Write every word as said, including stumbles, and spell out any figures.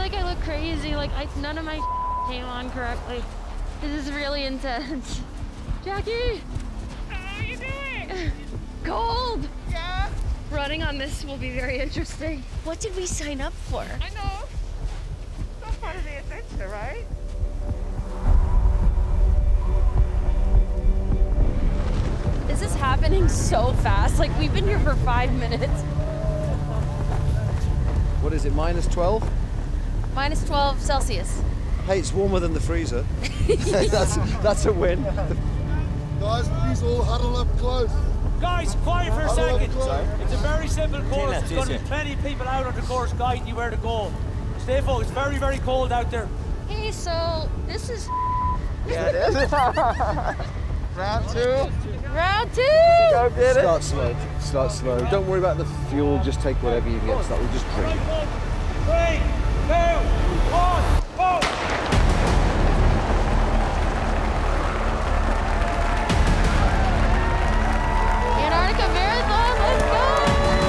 like I look crazy. Like I, none of my came on correctly. This is really intense. Jackie! How are you doing? Cold! Yeah? Running on this will be very interesting. What did we sign up for? I know. That's part of the adventure, right? This is happening so fast. Like we've been here for five minutes. What is it, minus twelve? Minus twelve Celsius. Hey, it's warmer than the freezer. that's, that's a win. Guys, please all huddle up close. Guys, quiet for a Huddle up second. close. It's a very simple course. left, There's going to yes, be plenty of people out on the course guiding you where to go. Stay focused. It's very, very cold out there. Hey, so this is Yeah, it is. Round two. round two. Go get it. Start slow. Start slow. Don't worry about the fuel. Just take whatever you get. Start with just drink. Three, two,